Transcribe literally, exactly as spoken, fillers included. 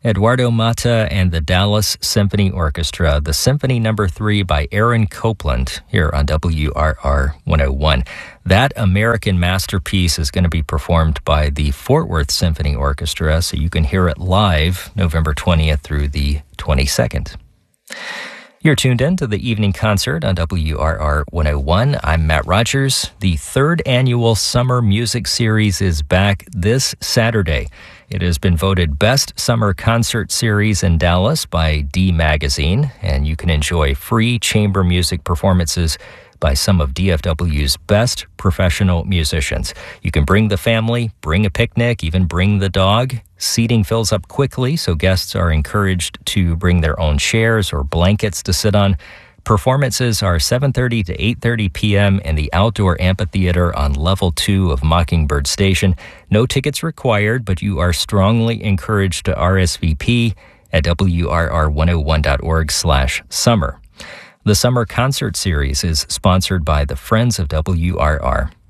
Eduardo Mata and the Dallas Symphony Orchestra, the Symphony Number three by Aaron Copland here on W R R one oh one. That American masterpiece is going to be performed by the Fort Worth Symphony Orchestra, so you can hear it live November twentieth through the twenty-second. You're tuned in to the evening concert on W R R one oh one. I'm Matt Rogers. The third annual Summer Music Series is back this Saturday. It has been voted Best Summer Concert Series in Dallas by D Magazine, and you can enjoy free chamber music performances by some of D F W's best professional musicians. You can bring the family, bring a picnic, even bring the dog. Seating fills up quickly, so guests are encouraged to bring their own chairs or blankets to sit on. Performances are seven thirty to eight thirty p.m. in the outdoor amphitheater on level two of Mockingbird Station. No tickets required, but you are strongly encouraged to R S V P at W R R one oh one dot org slash summer. The Summer Concert Series is sponsored by the Friends of W R R.